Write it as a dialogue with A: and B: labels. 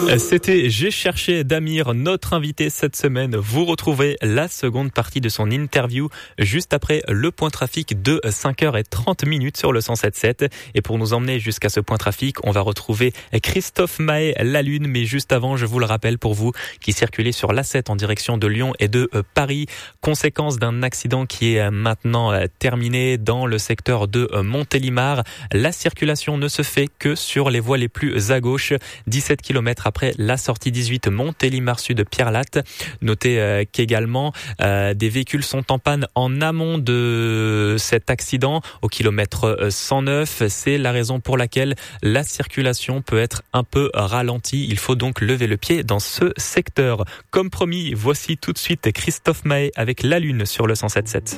A: C'était J'ai cherché d'Amir, notre invité cette semaine. Vous retrouvez la seconde partie de son interview juste après le point trafic de 5h30 sur le 107.7. Et pour nous emmener jusqu'à ce point trafic, on va retrouver Christophe Mahé, la Lune. Mais juste avant, je vous le rappelle pour vous qui circulez sur l'A7 en direction de Lyon et de Paris, conséquence d'un accident qui est maintenant terminé dans le secteur de Montélimar. La circulation ne se fait que sur les voies les plus à gauche, 17 km après la sortie 18 Montélimar Sud Pierre-Latte. Notez qu'également des véhicules sont en panne en amont de cet accident au kilomètre 109. C'est la raison pour laquelle la circulation peut être un peu ralentie. Il faut donc lever le pied dans ce secteur. Comme promis, voici tout de suite Christophe Mahé avec La Lune sur le 107.7.